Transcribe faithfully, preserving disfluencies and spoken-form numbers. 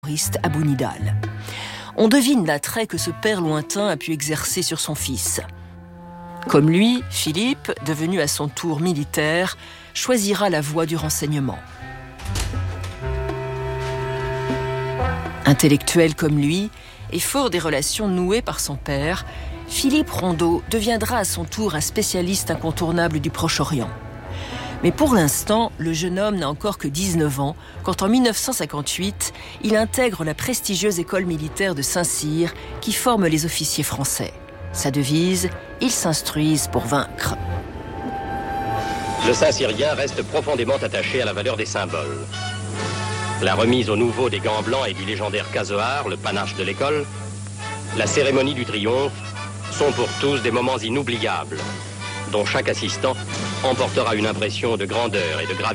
Abou Nidal. On devine l'attrait que ce père lointain a pu exercer sur son fils. Comme lui, Philippe, devenu à son tour militaire, choisira la voie du renseignement. Intellectuel comme lui, et fort des relations nouées par son père, Philippe Rondeau deviendra à son tour un spécialiste incontournable du Proche-Orient. Mais pour l'instant, le jeune homme n'a encore que dix-neuf ans, quand en mille neuf cent cinquante-huit, il intègre la prestigieuse école militaire de Saint-Cyr, qui forme les officiers français. Sa devise, ils s'instruisent pour vaincre. Le Saint-Cyrien reste profondément attaché à la valeur des symboles. La remise au nouveau des gants blancs et du légendaire casoar, le panache de l'école, la cérémonie du triomphe, sont pour tous des moments inoubliables, dont chaque assistant emportera une impression de grandeur et de gravité.